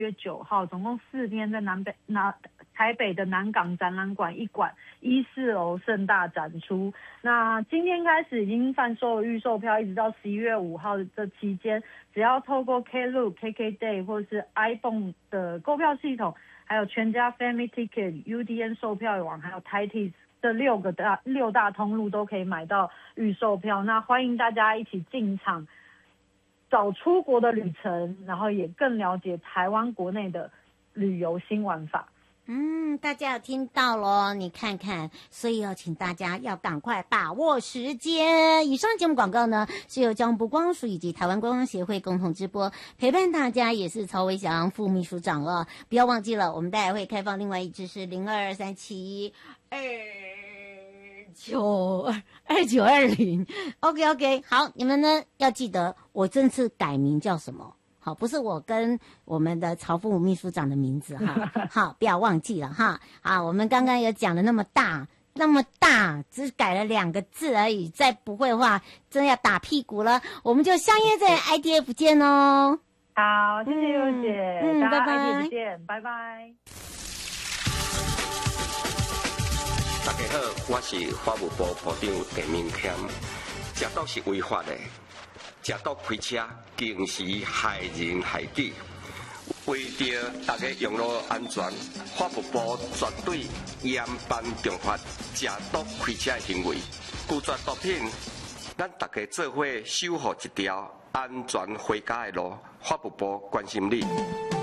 月9号，总共4天在台北的南港展览馆1馆1、4楼盛大展出。那今天开始已经贩售了预售票，一直到11月5号这期间，只要透过 Klook、KKday 或是 iPhone 的购票系统，还有全家 Family Ticket、UDN 售票网，还有 Titus 这六大通路都可以买到预售票。那欢迎大家一起进场找出国的旅程，然后也更了解台湾国内的旅游新玩法。 大家有听到咯，你看看，所以请大家要赶快把握时间。以上节目广告呢，是由交通部观光署以及台湾观光协会共同直播，陪伴大家也是曹维祥副秘书长哦。不要忘记了，我们待会会开放另外一支是02372920。OK， 好，你们呢要记得，我这次改名叫什么？好，不是我跟我们的曹副秘书长的名字哈，好，不要忘记了哈。好，我们刚刚有讲的那么大，只改了2个字而已，再不会的话，真要打屁股了。我们就相约在 IDF 见哦。 好，谢谢优姐， 拜拜 IDF 见，拜拜。 大家好，我是法务部部长陈明谦。食毒是违法的。食毒开车，经时害人害己。为着大家用路安全，法务部绝对严办重罚食毒开车的行为。拒绝毒品，咱大家做伙守护一条安全回家的路。法务部关心你。